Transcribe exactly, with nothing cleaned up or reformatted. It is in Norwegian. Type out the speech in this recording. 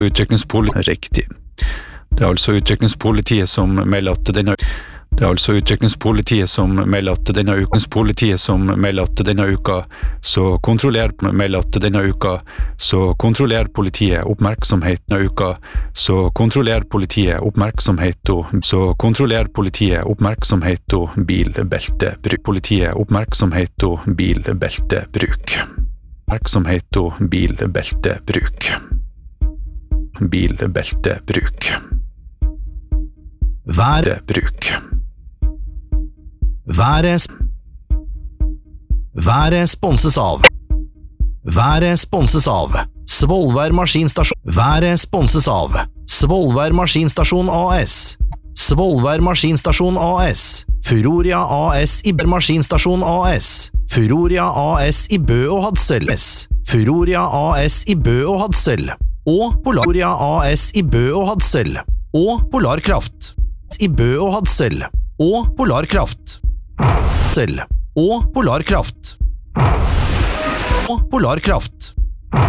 Utrykningspolitiet riktig. Det er altså utrykningspolitiet som melder at denne Det er altså utrykningspolitiet som melder at denne ukens politiet som melder at denne uka så kontroller melder at denne uka så kontroller politiet oppmerksomheten av uka så kontroller politiet oppmerksomhet og så kontroller politiet oppmerksomhet og bilbeltebruk politiet oppmerksomhet og bilbeltebruk oppmerksomhet og bilbeltebruk bilbeltebruk Værbruk Været Været sponses av Været sponses av Svolvær Maskinstasjon Været sponses av Svolvær Maskinstasjon A S Svolvær Maskinstasjon A S Furoria A S i Bør Maskinstasjon A S Furoria A S i Bø og Hadsel S Furoria A S i Bø og Hadsel og Polaria A S i Bø og Hadsel og Polarkraft i Bø og Hadsel og Polarkraft og Polarkraft og Polarkraft